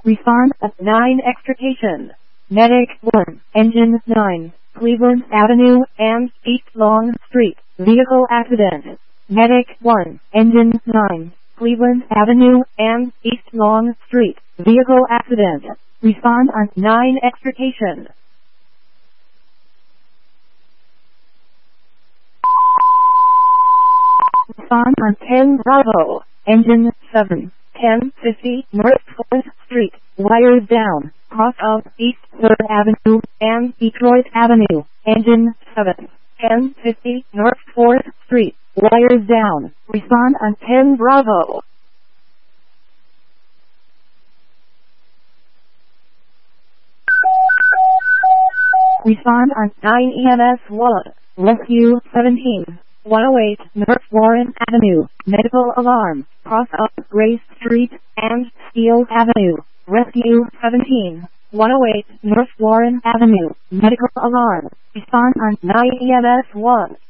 Respond at 9 extrication. Medic 1, Engine 9, Cleveland Avenue and East Long Street, vehicle accident. Medic 1, Engine 9, Cleveland Avenue and East Long Street, vehicle accident. Respond on 9 extrication. Respond on 10 Bravo, Engine 7, 1050 North 4th Street, wires down, cross of East 3rd Avenue and Detroit Avenue, Engine 7, 1050 North 4th Street, wires down. Respond on 10 Bravo. Respond on 9 EMS 1, Rescue 17, 108 North Warren Avenue, medical alarm, cross of Grace Street and Steele Avenue, Rescue 17, 108 North Warren Avenue, medical alarm. Respond on 9 EMS 1.